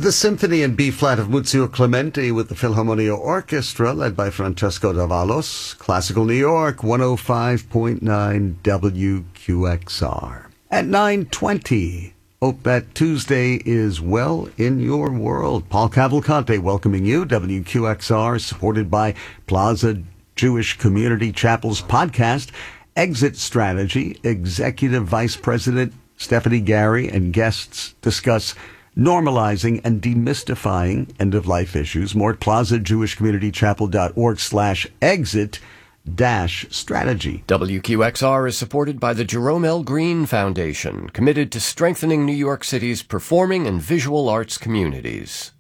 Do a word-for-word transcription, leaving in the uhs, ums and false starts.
The Symphony in B-flat of Muzio Clementi with the Philharmonia Orchestra, led by Francesco Davalos. Classical New York, one oh five point nine W Q X R. At nine twenty, hope that Tuesday is well in your world. Paul Cavalcante welcoming you. W Q X R, supported by Plaza Jewish Community Chapel's podcast, Exit Strategy. Executive Vice President Stephanie Gary and guests discuss normalizing and demystifying end-of-life issues. More at plaza jewish community chapel dot org slash exit dash strategy. W Q X R is supported by the Jerome L. Green Foundation, committed to strengthening New York City's performing and visual arts communities.